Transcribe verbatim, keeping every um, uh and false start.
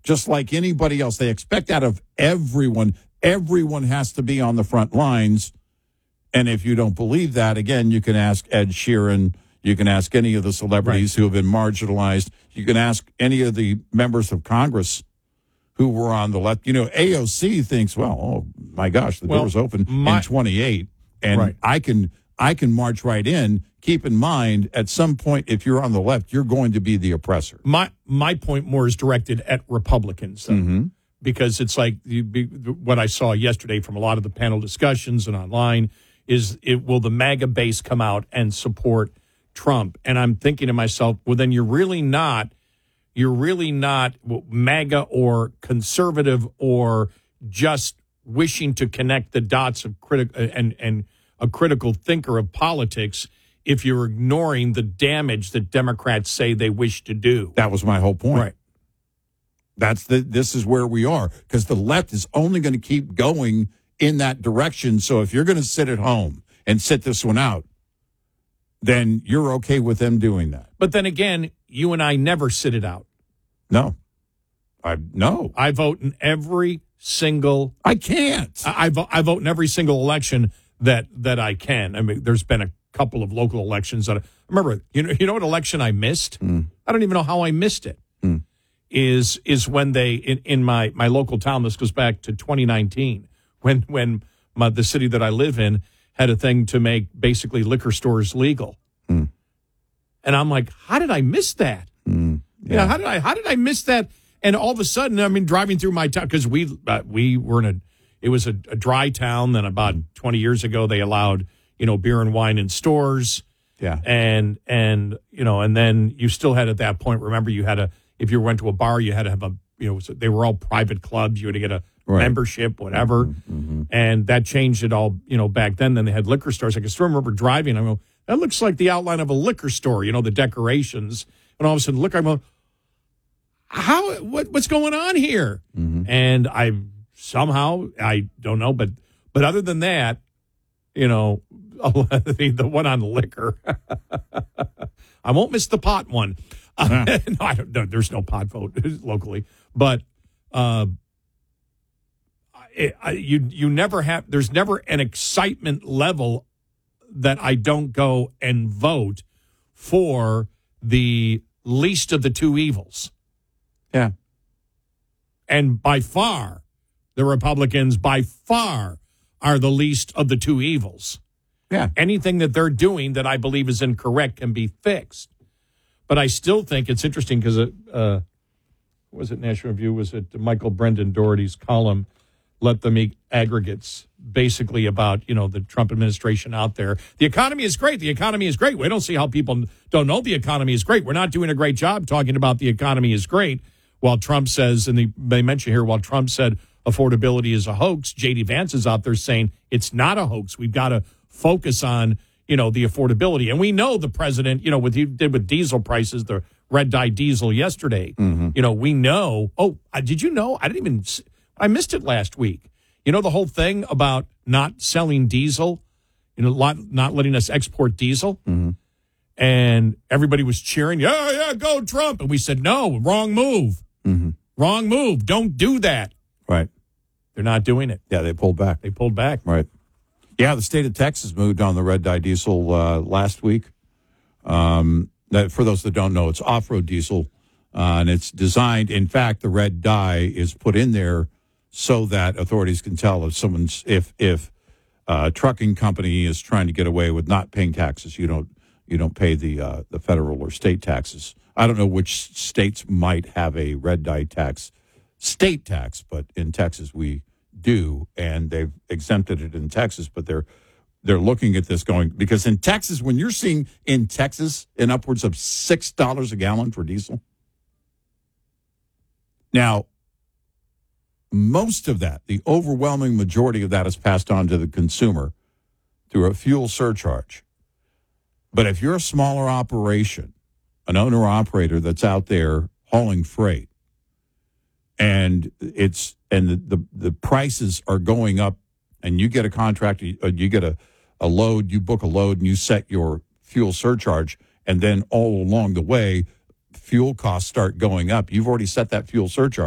just like anybody else. They expect out of everyone. Everyone has to be on the front lines. And if you don't believe that, again, you can ask Ed Sheeran. You can ask any of the celebrities right. who have been marginalized. You can ask any of the members of Congress who were on the left. You know, A O C thinks, well, oh, my gosh, the well, door's open my, in twenty-eight. And right. I can I can march right in. Keep in mind, at some point, if you're on the left, you're going to be the oppressor. My my point more is directed at Republicans, though, mm-hmm. because it's like you, what I saw yesterday from a lot of the panel discussions and online is, it, will the MAGA base come out and support Trump? And I'm thinking to myself, well, then you're really not, you're really not MAGA or conservative or just wishing to connect the dots of critic and and a critical thinker of politics if you're ignoring the damage that Democrats say they wish to do. That was my whole point. Right. That's the. This is where we are, because the left is only going to keep going in that direction. So if you're going to sit at home and sit this one out, then you're okay with them doing that. But then again, you and I never sit it out. No. I no. I vote in every single. I can't. I, I vote. I vote in every single election that that I can. I mean, there's been a couple of local elections that I remember. You know, you know what election I missed? Mm. I don't even know how I missed it. Mm. Is is when they in, in my my local town. This goes back to twenty nineteen when when my, the city that I live in had a thing to make basically liquor stores legal. Mm. And I'm like, how did I miss that? Mm. Yeah. You know, how did I how did I miss that? And all of a sudden, I mean, driving through my town, because we uh, we were in a, it was a, a dry town. Then about twenty years ago, they allowed, you know, beer and wine in stores. Yeah. And, and you know, and then you still had at that point, remember, you had a, if you went to a bar, you had to have a, you know, they were all private clubs. You had to get a right. membership, whatever. Mm-hmm, mm-hmm. And that changed it all, you know, back then. Then they had liquor stores. I can still remember driving. I go, that looks like the outline of a liquor store, you know, the decorations. And all of a sudden, look, I'm going, how, what, what's going on here? Mm-hmm. And I somehow, I don't know, but, but other than that, you know, the, the one on liquor, I won't miss the pot one. Uh, yeah. no, I don't know. There's no pot vote locally, but, uh, it, I, you, you never have, there's never an excitement level that I don't go and vote for the least of the two evils. Yeah. And by far, the Republicans by far are the least of the two evils. Yeah. Anything that they're doing that I believe is incorrect can be fixed. But I still think it's interesting because, uh, was it National Review? Was it Michael Brendan Doherty's column, Let Them Eat Aggregates, basically about, you know, the Trump administration out there. The economy is great. The economy is great. We don't see how people don't know the economy is great. We're not doing a great job talking about the economy is great. While Trump says, and they, they mention here, while Trump said affordability is a hoax, J D Vance is out there saying it's not a hoax. We've got to focus on, you know, the affordability. And we know the president, you know, what he did with diesel prices, the red dye diesel yesterday, mm-hmm. uh, you know, we know. Oh, did you know? I didn't even, I missed it last week. You know, the whole thing about not selling diesel, you know, not letting us export diesel. Mm-hmm. And everybody was cheering, yeah, yeah, go Trump. And we said, no, wrong move. Mm-hmm. Wrong move. Don't do that. Right. They're not doing it. Yeah, they pulled back. They pulled back. Right. Yeah, the state of Texas moved on the red dye diesel uh, last week. Um, that, for those that don't know, it's off-road diesel, uh, and it's designed, in fact, the red dye is put in there so that authorities can tell if someone's, if if a trucking company is trying to get away with not paying taxes, you don't you don't pay the uh, the federal or state taxes. I don't know which states might have a red dye tax, state tax, but in Texas we do, and they've exempted it in Texas, but they're they're looking at this going, because in Texas, when you're seeing in Texas in upwards of six dollars a gallon for diesel. Now, most of that, the overwhelming majority of that is passed on to the consumer through a fuel surcharge. But if you're a smaller operation, an owner-operator that's out there hauling freight, and it's and the, the, the prices are going up, and you get a contract, you get a, a load, you book a load, and you set your fuel surcharge, and then all along the way, fuel costs start going up. You've already set that fuel surcharge.